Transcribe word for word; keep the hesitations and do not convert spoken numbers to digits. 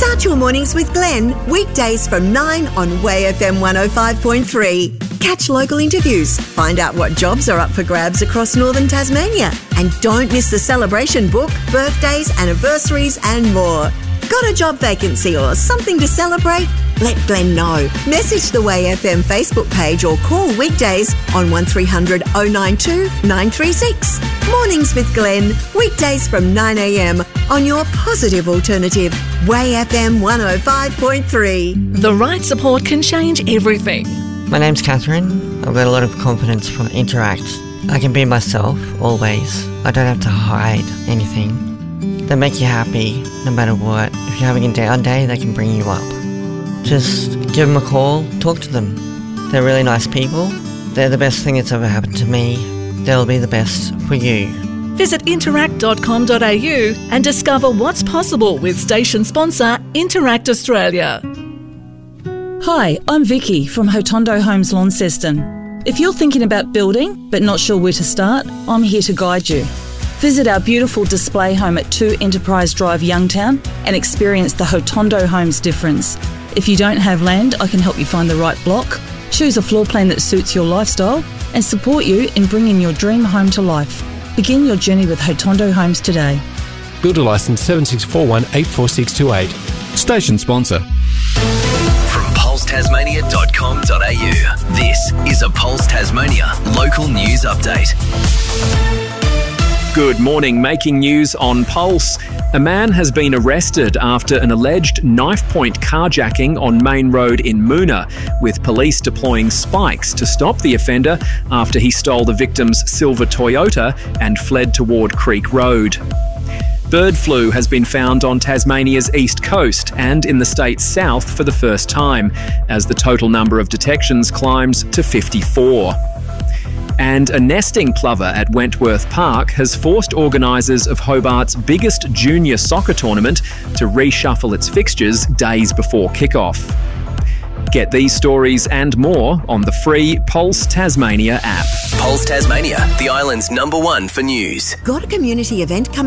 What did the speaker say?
Start your mornings with Glenn, weekdays from nine on Way F M one oh five point three. Catch local interviews, find out what jobs are up for grabs across northern Tasmania, and don't miss the celebration book, birthdays, anniversaries and more. Got a job vacancy or something to celebrate? Let Glenn know. Message the Way F M Facebook page or call weekdays on one three hundred oh nine two nine three six. Mornings with Glenn, weekdays from nine a m on your positive alternative, Way F M one oh five point three. The right support can change everything. My name's Catherine. I've got a lot of confidence from Interact. I can be myself, always. I don't have to hide anything. They make you happy, no matter what. If you're having a down day, they can bring you up. Just give them a call, talk to them. They're really nice people. They're the best thing that's ever happened to me. They'll be the best for you. Visit interact dot com dot a u and discover what's possible with station sponsor Interact Australia. Hi, I'm Vicky from Hotondo Homes Launceston. If you're thinking about building but not sure where to start, I'm here to guide you. Visit our beautiful display home at two Enterprise Drive, Youngtown, and experience the Hotondo Homes difference. If you don't have land, I can help you find the right block, choose a floor plan that suits your lifestyle, and support you in bringing your dream home to life. Begin your journey with Hotondo Homes today. Builder licence seven six four one eight four six two eight. Station sponsor. From pulse tasmania dot com dot a u, this is a Pulse Tasmania local news update. Good morning. Making news on Pulse. A man has been arrested after an alleged knife-point carjacking on Main Road in Moona, with police deploying spikes to stop the offender after he stole the victim's silver Toyota and fled toward Creek Road. Bird flu has been found on Tasmania's east coast and in the state's south for the first time, as the total number of detections climbs to fifty-four. And a nesting plover at Wentworth Park has forced organisers of Hobart's biggest junior soccer tournament to reshuffle its fixtures days before kick-off. Get these stories and more on the free Pulse Tasmania app. Pulse Tasmania, the island's number one for news. Got a community event coming